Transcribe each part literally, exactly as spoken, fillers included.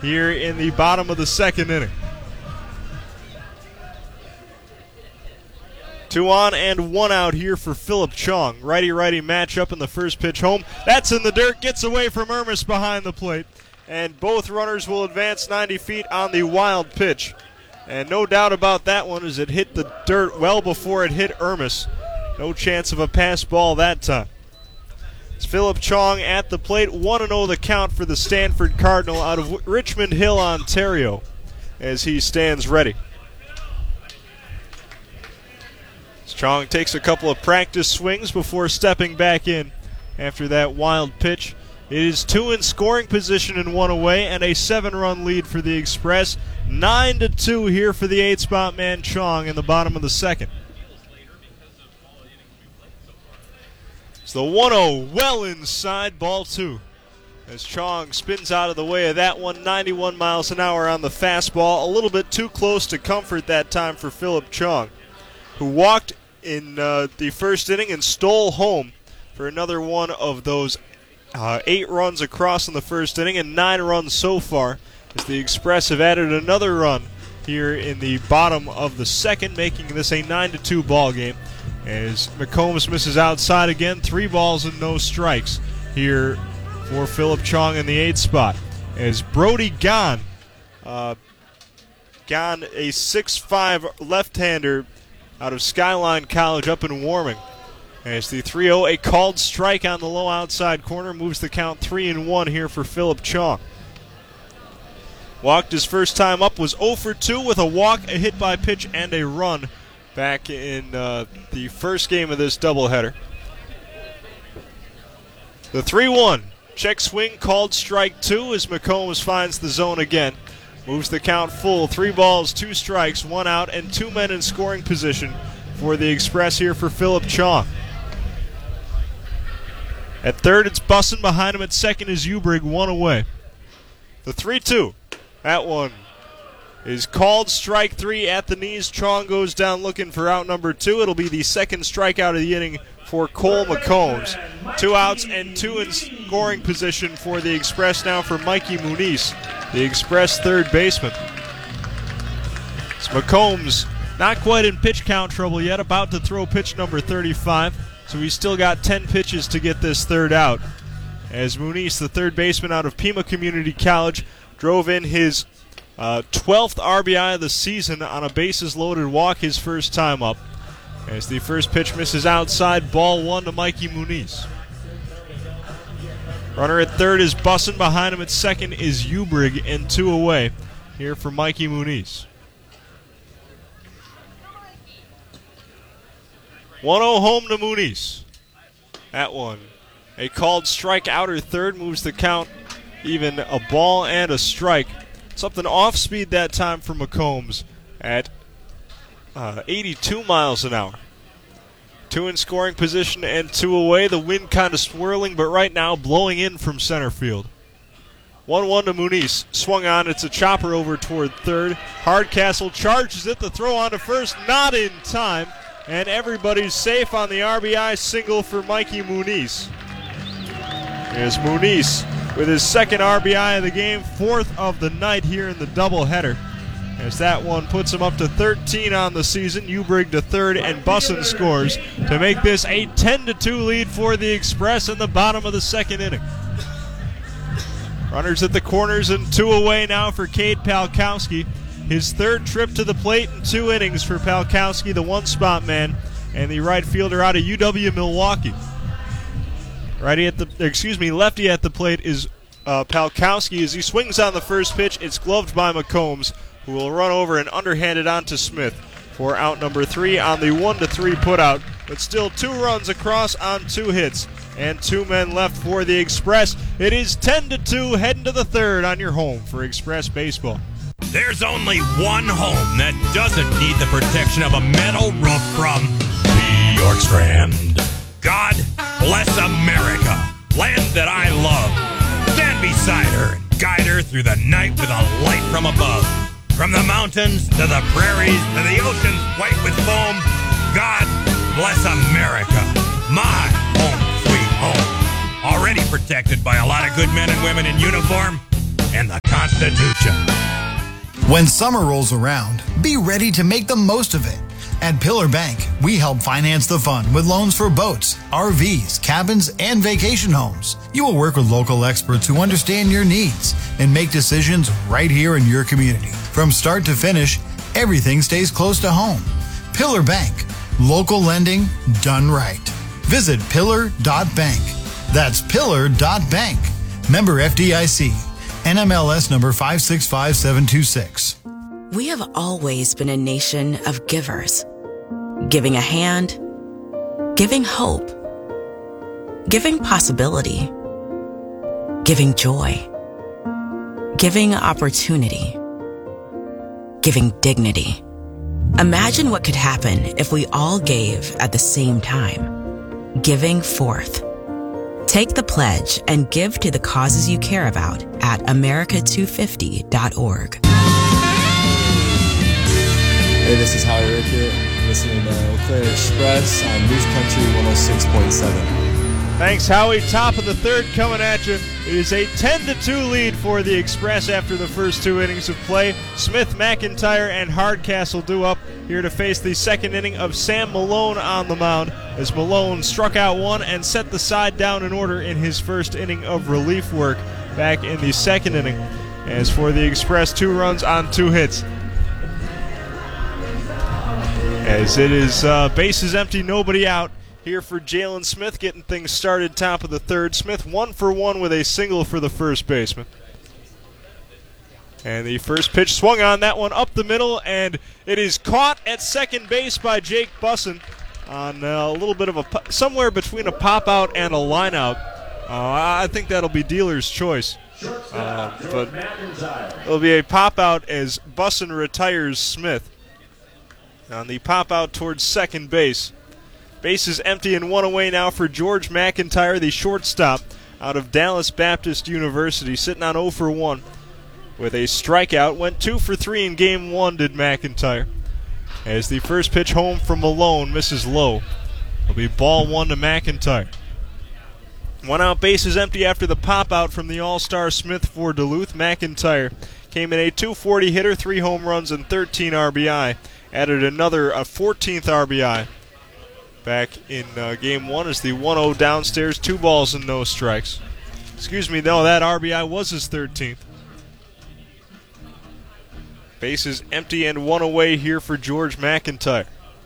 here in the bottom of the second inning. Two on and one out here for Philip Chong. Righty-righty matchup in the first pitch home. That's in the dirt, gets away from Ermis behind the plate. And both runners will advance ninety feet on the wild pitch. And no doubt about that one as it hit the dirt well before it hit Ermis. No chance of a pass ball that time. It's Philip Chong at the plate. one and oh the count for the Stanford Cardinal out of Richmond Hill, Ontario, as he stands ready. Chong takes a couple of practice swings before stepping back in after that wild pitch. It is two in scoring position and one away, and a seven-run lead for the Express. Nine to two here for the eight-spot man Chong in the bottom of the second. It's the one oh well inside, ball two. As Chong spins out of the way of that one, ninety-one miles an hour on the fastball. A little bit too close to comfort that time for Philip Chong, who walked in uh, the first inning and stole home for another one of those uh, eight runs across in the first inning and nine runs so far, as the Express have added another run here in the bottom of the second, making this a nine to two ball game. As McCombs misses outside again, three balls and no strikes here for Philip Chong in the eighth spot. As Brody Gahn, uh, Gahn, a six five left-hander out of Skyline College up in Warming. As the three oh, a called strike on the low outside corner, moves the count three and one here for Philip Chong. Walked his first time up, was oh for two with a walk, a hit by pitch, and a run back in uh, the first game of this doubleheader. The three one, check swing, called strike two as McCombs finds the zone again. Moves the count full, three balls, two strikes, one out, and two men in scoring position for the Express here for Philip Chong. At third, it's Bussin. Behind him at second is Ubrig, one away. The three two, that one is called strike three at the knees. Chong goes down looking for out number two. It'll be the second strikeout of the inning for Cole McCombs. Two outs and two in scoring position for the Express now for Mikey Muniz, the Express third baseman. It's McCombs not quite in pitch count trouble yet, about to throw pitch number thirty-five, so he's still got ten pitches to get this third out. As Muniz, the third baseman out of Pima Community College, drove in his uh, twelfth R B I of the season on a bases-loaded walk his first time up. As the first pitch misses outside, ball one to Mikey Muniz. Runner at third is Bussin. Behind him at second is Ubrig, and two away here for Mikey Muniz. one oh home to Muniz. That one, a called strike outer third, moves the count even a ball and a strike. Something off speed that time for McCombs at uh, eighty-two miles an hour. Two in scoring position and two away. The wind kind of swirling, but right now blowing in from center field. one one to Muniz. Swung on. It's a chopper over toward third. Hardcastle charges it. The throw on to first. Not in time. And everybody's safe on the R B I single for Mikey Muniz. Here's Muniz with his second R B I of the game, fourth of the night here in the doubleheader. As that one puts him up to thirteen on the season. Ubrig to third, and Bussin scores to make this a ten to two lead for the Express in the bottom of the second inning. Runners at the corners and two away now for Cade Palkowski. His third trip to the plate in two innings for Palkowski, the one-spot man, and the right fielder out of U W Milwaukee. Righty at the, excuse me, lefty at the plate is uh, Palkowski. As he swings on the first pitch, it's gloved by McCombs, who will run over and underhand it on to Smith for out number three on the one to three putout. But still two runs across on two hits and two men left for the Express. It is ten to two, heading to the third on your home for Express Baseball. There's only one home that doesn't need the protection of a metal roof from Bjorkstrand. God bless America, land that I love. Stand beside her and guide her through the night with a light from above. From the mountains to the prairies to the oceans white with foam, God bless America, my home sweet home. Already protected by a lot of good men and women in uniform and the Constitution. Constitution. When summer rolls around, be ready to make the most of it. At Pillar Bank, we help finance the fun with loans for boats, R Vs, cabins, and vacation homes. You will work with local experts who understand your needs and make decisions right here in your community. From start to finish, everything stays close to home. Pillar Bank, local lending done right. Visit pillar dot bank. That's pillar dot bank. Member F D I C. N M L S number five six five seven two six. We have always been a nation of givers. Giving a hand, giving hope, giving possibility, giving joy, giving opportunity, giving dignity. Imagine what could happen if we all gave at the same time. Giving forth. Take the pledge and give to the causes you care about at America two fifty dot org. Hey, this is Howie Rickett, listening to Eau Claire Express on News Country one oh six point seven. Thanks, Howie. Top of the third coming at you. It is a ten to two lead for the Express after the first two innings of play. Smith, McIntyre, and Hardcastle due up here to face the second inning of Sam Malone on the mound, as Malone struck out one and set the side down in order in his first inning of relief work back in the second inning. As for the Express, two runs on two hits. As it is uh, bases empty, nobody out here for Jalen Smith, getting things started top of the third. Smith one for one with a single for the first baseman. And the first pitch swung on, that one up the middle, and it is caught at second base by Jake Bussin on uh, a little bit of a, somewhere between a pop-out and a line-out. Uh, I think that'll be dealer's choice. Uh, but it'll be a pop-out as Bussin retires Smith on the pop-out towards second base. Base is empty and one away now for George McIntyre, the shortstop out of Dallas Baptist University, sitting on oh for one with a strikeout. Went two for three in game one, did McIntyre. As the first pitch home from Malone misses low. It'll be ball one to McIntyre. One out, base is empty after the pop-out from the All-Star Smith for Duluth. McIntyre came in a two forty hitter, three home runs, and thirteen R B I. Added another a fourteenth R B I back in uh, game one as the one oh downstairs, two balls and no strikes. Excuse me, no, that R B I was his thirteenth. Base is empty and one away here for George McIntyre.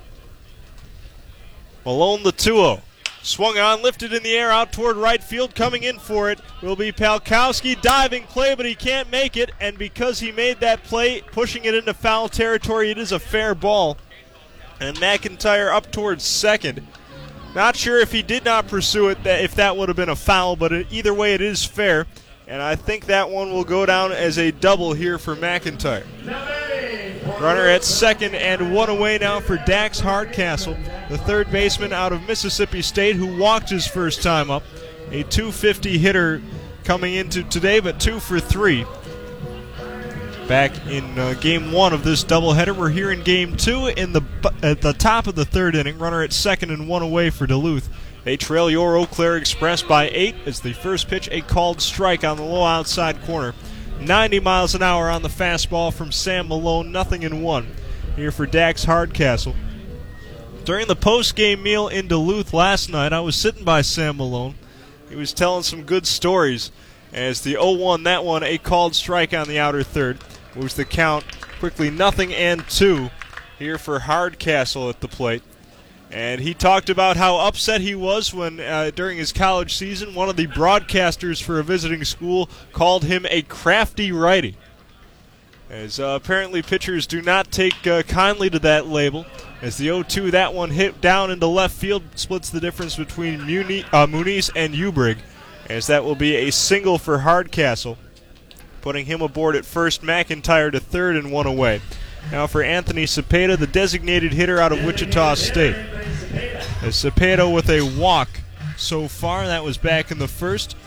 Malone the two oh. Swung on, lifted in the air out toward right field. Coming in for it will be Palkowski. Diving play, but he can't make it. And because he made that play, pushing it into foul territory, it is a fair ball. And McIntyre up towards second. Not sure if he did not pursue it, that if that would have been a foul, but it, either way it is fair. And I think that one will go down as a double here for McIntyre. Runner at second and one away now for Dax Hardcastle, the third baseman out of Mississippi State who walked his first time up. A two fifty hitter coming into today, but two for three. Back in uh, game one of this doubleheader. We're here in game two in the at the top of the third inning. Runner at second and one away for Duluth. They trail your Eau Claire Express by eight as the first pitch a called strike on the low outside corner. ninety miles an hour on the fastball from Sam Malone, nothing in one here for Dax Hardcastle. During the post-game meal in Duluth last night, I was sitting by Sam Malone. He was telling some good stories as the oh one, that one, a called strike on the outer third. Moves the count quickly, nothing and two here for Hardcastle at the plate. And he talked about how upset he was when, uh, during his college season, one of the broadcasters for a visiting school called him a crafty righty. As uh, apparently pitchers do not take uh, kindly to that label. As the oh two, that one hit down into left field, splits the difference between Muni- uh, Muniz and Ubrig. As that will be a single for Hardcastle, putting him aboard at first, McIntyre to third and one away. Now for Anthony Cepeda, the designated hitter out of Wichita State. As Cepeda with a walk so far, that was back in the first.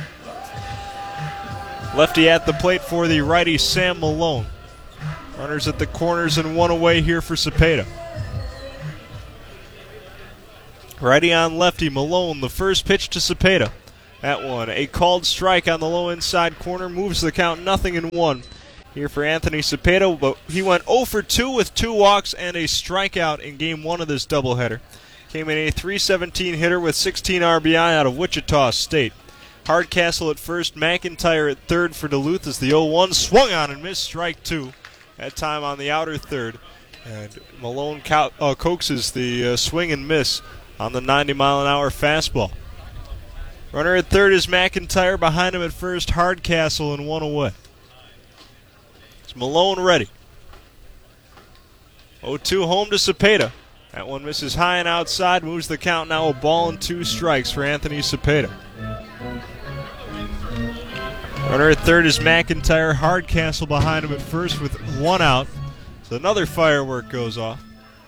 Lefty at the plate for the righty Sam Malone. Runners at the corners and one away here for Cepeda. Righty on lefty, Malone, the first pitch to Cepeda. that one. A called strike on the low inside corner moves the count nothing in one here for Anthony Cepeda, but he went oh for two with two walks and a strikeout in game one of this doubleheader. Came in a three seventeen hitter with sixteen R B I out of Wichita State. Hardcastle at first, McIntyre at third for Duluth as the oh one swung on and missed strike two. That time on the outer third. And Malone co- uh, coaxes the uh, swing and miss on the ninety mile an hour fastball. Runner at third is McIntyre. Behind him at first, Hardcastle, and one away. It's Malone ready. oh two home to Cepeda. That one misses high and outside, moves the count now a ball and two strikes for Anthony Cepeda. Runner at third is McIntyre. Hardcastle behind him at first with one out. So another firework goes off.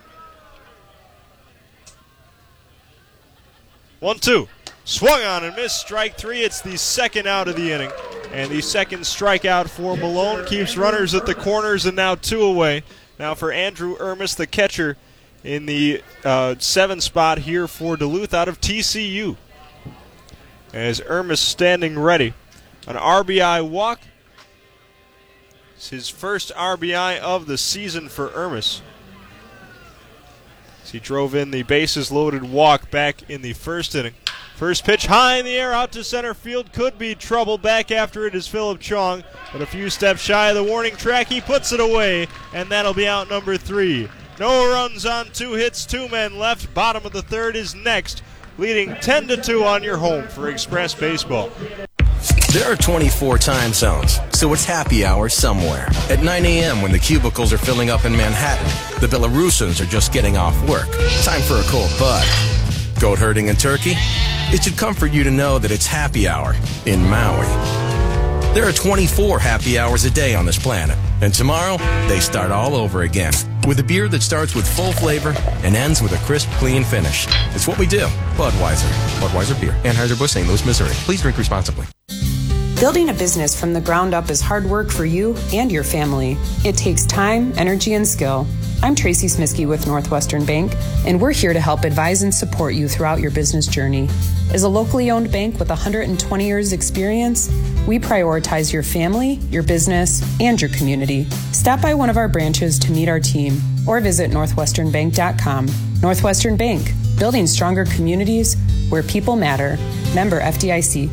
one two. Swung on and missed strike three. It's the second out of the inning. And the second strikeout for Malone keeps runners at the corners and now two away. Now for Andrew Ermis, the catcher, in the uh, seven spot here for Duluth out of T C U. As Ermis standing ready. An R B I walk. It's his first R B I of the season for Ermis. As he drove in the bases loaded walk back in the first inning. First pitch high in the air out to center field. Could be trouble. Back after it is Philip Chong. But a few steps shy of the warning track. He puts it away. And that'll be out number three. No runs on two hits. Two men left. Bottom of the third is next. Leading ten to two on your home for Express Baseball. There are twenty-four time zones, so it's happy hour somewhere. At nine a.m. when the cubicles are filling up in Manhattan, the Belarusians are just getting off work. Time for a cold bud. Goat herding in Turkey? It should comfort you to know that it's happy hour in Maui. There are twenty-four happy hours a day on this planet, and tomorrow they start all over again with a beer that starts with full flavor and ends with a crisp, clean finish. It's what we do. Budweiser. Budweiser Beer. Anheuser-Busch, Saint Louis, Missouri. Please drink responsibly. Building a business from the ground up is hard work for you and your family. It takes time, energy, and skill. I'm Tracy Smiskey with Northwestern Bank, and we're here to help advise and support you throughout your business journey. As a locally owned bank with one hundred twenty years experience, we prioritize your family, your business, and your community. Stop by one of our branches to meet our team or visit northwestern bank dot com. Northwestern Bank, building stronger communities where people matter. Member F D I C.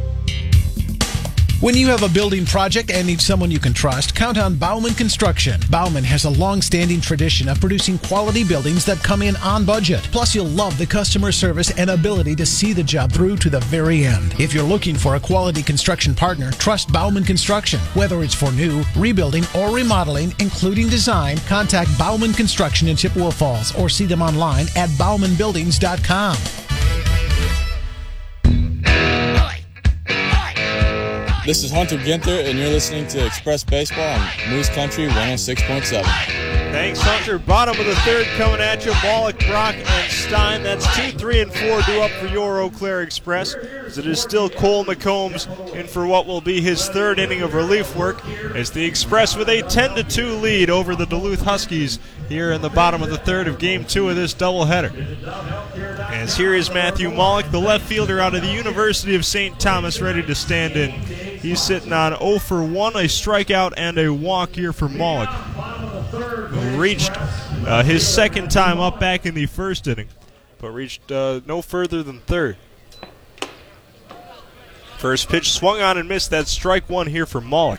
When you have a building project and need someone you can trust, count on Bauman Construction. Bauman has a long-standing tradition of producing quality buildings that come in on budget. Plus, you'll love the customer service and ability to see the job through to the very end. If you're looking for a quality construction partner, trust Bauman Construction. Whether it's for new, rebuilding, or remodeling, including design, contact Bauman Construction in Chippewa Falls or see them online at bauman buildings dot com. This is Hunter Ginther, and you're listening to Express Baseball on Moose Country one oh six point seven. Thanks, Hunter. Bottom of the third coming at you. Bollock, Brock, and Stein. That's two, three, and four due up for your Eau Claire Express, as it is still Cole McCombs in for what will be his third inning of relief work, as the Express with a ten to two lead over the Duluth Huskies here in the bottom of the third of game two of this doubleheader. As here is Matthew Mollick, the left fielder out of the University of Saint Thomas, ready to stand in. He's sitting on oh for one, a strikeout and a walk here for Mollick, who reached uh, his second time up back in the first inning, but reached uh, no further than third. First pitch swung on and missed. That's strike one here for Mollick.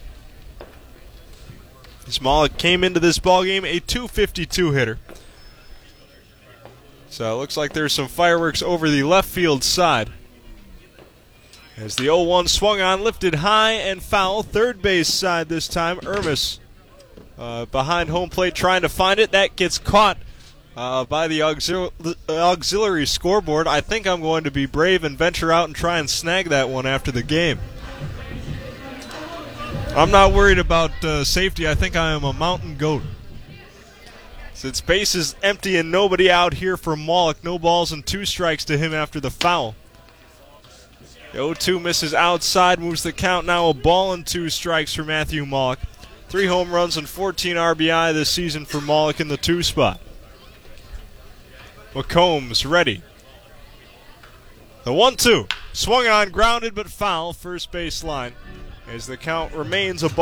This Mollick came into this ballgame a two fifty-two hitter. So it looks like there's some fireworks over the left field side. As the oh one swung on, lifted high and foul. Third base side this time. Ermis uh, behind home plate trying to find it. That gets caught uh, by the auxil- auxiliary scoreboard. I think I'm going to be brave and venture out and try and snag that one after the game. I'm not worried about uh, safety. I think I am a mountain goat. Since base is empty and nobody out here for Mollick. No balls and two strikes to him after the foul. The oh two misses outside, moves the count now a ball and two strikes for Matthew Mollick. Three home runs and fourteen R B I this season for Mollick in the two spot. McCombs ready. The one two. Swung on, grounded, but foul, first base line, as the count remains a ball.